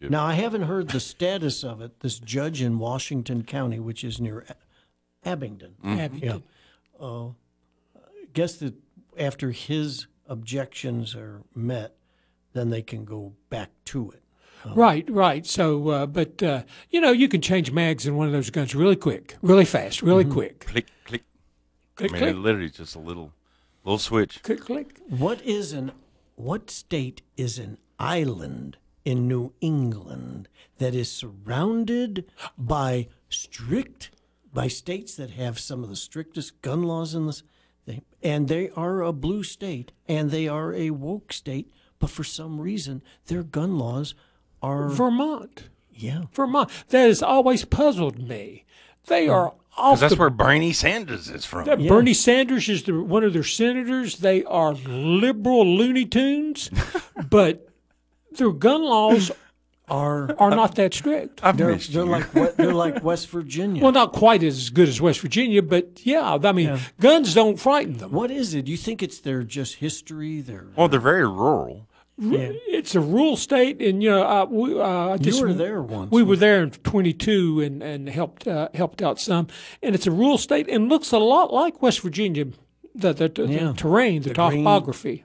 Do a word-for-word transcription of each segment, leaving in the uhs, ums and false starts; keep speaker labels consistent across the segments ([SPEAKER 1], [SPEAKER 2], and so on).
[SPEAKER 1] ship.
[SPEAKER 2] Now, I haven't heard the status of it. This judge in Washington County, which is near Abingdon.
[SPEAKER 1] Mm.
[SPEAKER 3] Abington.
[SPEAKER 2] Yeah. Uh, I guess that after his objections are met, then they can go back to it. Um,
[SPEAKER 3] Right, right. So, uh, but, uh, you know, you can change mags in one of those guns really quick, really fast, really
[SPEAKER 2] Mm-hmm.
[SPEAKER 3] quick.
[SPEAKER 1] Click, click.
[SPEAKER 3] Click,
[SPEAKER 1] I mean,
[SPEAKER 3] click.
[SPEAKER 1] it literally is just a little, little switch.
[SPEAKER 3] Click, click.
[SPEAKER 2] What is an what state is an island in New England that is surrounded by strict by states that have some of the strictest gun laws in this thing, and they are a blue state and they are a woke state, but for some reason their gun laws are
[SPEAKER 3] Vermont.
[SPEAKER 2] yeah.
[SPEAKER 3] Vermont. That has always puzzled me. They are off
[SPEAKER 1] Because that's
[SPEAKER 3] the
[SPEAKER 1] where Bernie Sanders is from.
[SPEAKER 3] That Bernie Sanders is the, one of their senators. They are liberal Looney Tunes, but their gun laws
[SPEAKER 2] Are
[SPEAKER 3] are not that strict.
[SPEAKER 1] I've
[SPEAKER 2] they're,
[SPEAKER 1] missed
[SPEAKER 2] they're
[SPEAKER 1] you.
[SPEAKER 2] like we- they're like West Virginia.
[SPEAKER 3] Well, not quite as good as West Virginia, but yeah, I mean,
[SPEAKER 2] Yeah.
[SPEAKER 3] guns don't frighten them.
[SPEAKER 2] What is it? Do you think it's their just history? Their
[SPEAKER 1] well, they're very rural.
[SPEAKER 2] yeah.
[SPEAKER 3] It's a rural state, and you know, uh, we, uh, I just,
[SPEAKER 2] You were there once.
[SPEAKER 3] We were there in twenty-two and and helped uh, helped out some, and it's a rural state and looks a lot like West Virginia, the the, the,
[SPEAKER 2] Yeah.
[SPEAKER 3] the terrain, the,
[SPEAKER 2] The green-
[SPEAKER 3] topography.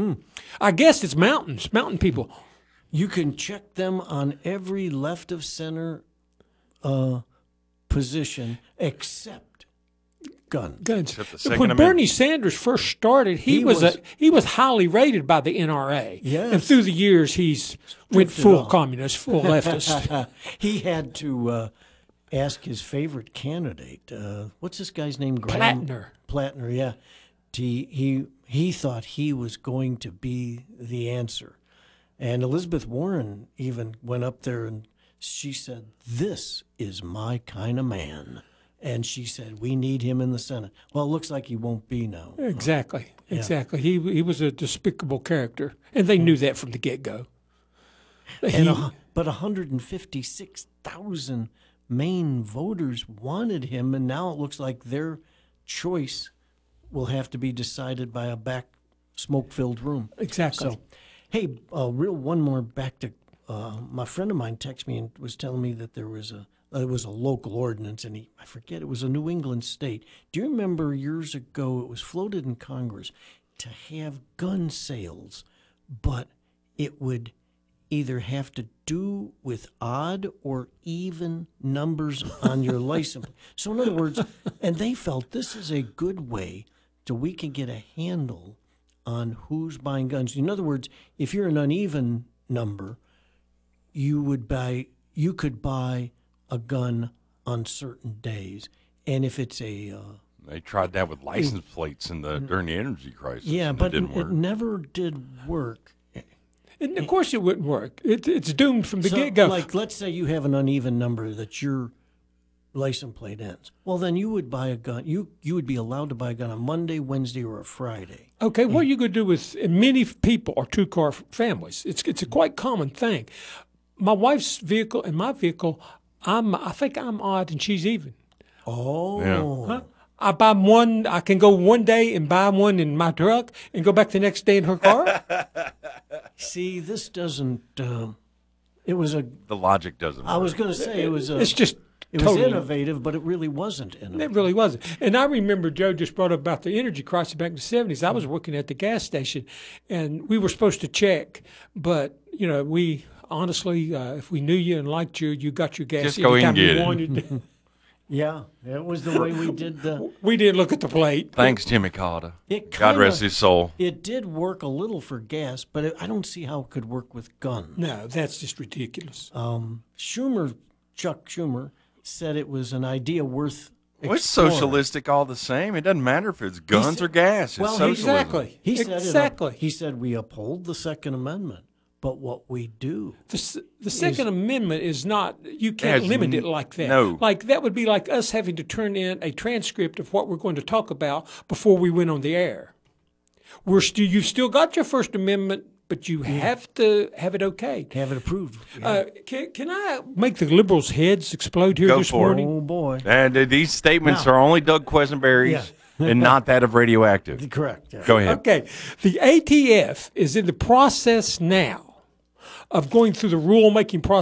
[SPEAKER 3] I guess it's mountains, mountain people.
[SPEAKER 2] You can check them on every left of center uh, position except guns.
[SPEAKER 3] Guns.
[SPEAKER 1] Except the Second
[SPEAKER 3] When
[SPEAKER 1] Amendment.
[SPEAKER 3] Bernie Sanders first started, he,
[SPEAKER 2] He
[SPEAKER 3] was,
[SPEAKER 2] was-
[SPEAKER 3] a, he was highly rated by the N R A.
[SPEAKER 2] Yes.
[SPEAKER 3] And through the years, he's went
[SPEAKER 2] Drifted
[SPEAKER 3] full
[SPEAKER 2] off.
[SPEAKER 3] communist, full leftist.
[SPEAKER 2] He had to uh, ask his favorite candidate. Uh, what's this guy's name? Graham
[SPEAKER 3] Plattner.
[SPEAKER 2] Plattner, yeah. He, he he thought he was going to be the answer, and Elizabeth Warren even went up there and she said, "This is my kind of man." And she said, "We need him in the Senate." Well, it looks like he won't be now.
[SPEAKER 3] Exactly. Exactly. He he was a despicable character, and they knew that from the get go.
[SPEAKER 2] And a, but one hundred fifty-six thousand Maine voters wanted him, and now it looks like their choice will have to be decided by a back smoke-filled room.
[SPEAKER 3] Exactly.
[SPEAKER 2] So, hey, uh, real one more back to uh, my friend of mine texted me and was telling me that there was a uh, it was a local ordinance, and he I forget it was a New England state. Do you remember years ago it was floated in Congress to have gun sales, but it would either have to do with odd or even numbers on your license. So in other words, and they felt this is a good way to we can get a handle on who's buying guns. In other words, if you're an uneven number, you would buy you could buy a gun on certain days. And if it's a uh,
[SPEAKER 1] They tried that with license plates in the during the energy crisis.
[SPEAKER 2] yeah,
[SPEAKER 1] and
[SPEAKER 2] but
[SPEAKER 1] it didn't
[SPEAKER 2] it
[SPEAKER 1] work.
[SPEAKER 2] never did work.
[SPEAKER 3] And of course, it wouldn't work. It, it's doomed from the
[SPEAKER 2] So,
[SPEAKER 3] get go.
[SPEAKER 2] like, let's say you have an uneven number that your license plate ends. Well, then you would buy a gun. You you would be allowed to buy a gun on Monday, Wednesday, or a Friday.
[SPEAKER 3] Okay, what are you going to do with many people or two car families? It's it's a quite common thing. My wife's vehicle and my vehicle, I'm I think I'm odd and she's even.
[SPEAKER 2] Oh,
[SPEAKER 1] Yeah.
[SPEAKER 3] Huh? I buy one. I can go one day and buy one in my truck and go back the next day in her car.
[SPEAKER 2] see, this doesn't. Um, it was a.
[SPEAKER 1] The logic doesn't work.
[SPEAKER 2] I was going to say it was a.
[SPEAKER 3] It's just
[SPEAKER 2] It was
[SPEAKER 3] totally.
[SPEAKER 2] innovative, but it really wasn't innovative.
[SPEAKER 3] It really wasn't. And I remember Joe just brought up about the energy crisis back in the seventies. I was working at the gas station, and we were supposed to check, but you know, we honestly, uh, if we knew you and liked you, you got your gas
[SPEAKER 1] Just go in
[SPEAKER 3] anytime
[SPEAKER 1] and get
[SPEAKER 3] you
[SPEAKER 1] it.
[SPEAKER 3] wanted.
[SPEAKER 2] Yeah, it was the way we did the.
[SPEAKER 3] We didn't look at the plate.
[SPEAKER 1] Thanks, Jimmy Carter.
[SPEAKER 2] It
[SPEAKER 1] God
[SPEAKER 2] kinda-
[SPEAKER 1] rest his soul.
[SPEAKER 2] It did work a little for gas, but it, I don't see how it could work with guns.
[SPEAKER 3] No, that's just ridiculous.
[SPEAKER 2] Um, Schumer, Chuck Schumer, said it was an idea worth.
[SPEAKER 1] Well, it's
[SPEAKER 2] exploring.
[SPEAKER 1] socialistic all the same. It doesn't matter if it's guns
[SPEAKER 2] said-
[SPEAKER 1] or gas. It's
[SPEAKER 2] well, he-
[SPEAKER 1] socialism.
[SPEAKER 3] Exactly.
[SPEAKER 2] He said it up-
[SPEAKER 3] exactly.
[SPEAKER 2] he said we uphold the Second Amendment, but what we do.
[SPEAKER 3] The, s- the Second Amendment is not, you can't
[SPEAKER 1] Has
[SPEAKER 3] limit
[SPEAKER 1] n-
[SPEAKER 3] it like that.
[SPEAKER 1] no.
[SPEAKER 3] Like, that would be like us having to turn in a transcript of what we're going to talk about before we went on the air. We're still, you've still got your First Amendment, but you have to have it okay.
[SPEAKER 2] Have it approved. Yeah.
[SPEAKER 3] Uh, can, can I make the liberals' heads explode here
[SPEAKER 1] Go
[SPEAKER 3] this
[SPEAKER 1] for it.
[SPEAKER 3] morning?
[SPEAKER 2] oh boy,
[SPEAKER 1] And uh, these statements
[SPEAKER 2] Now-
[SPEAKER 1] are only Doug Quesenberry's
[SPEAKER 2] Yeah.
[SPEAKER 1] and not that of Radioactive.
[SPEAKER 2] correct. Yeah.
[SPEAKER 1] Go ahead.
[SPEAKER 3] Okay. The A T F is in the process now of going through the rulemaking process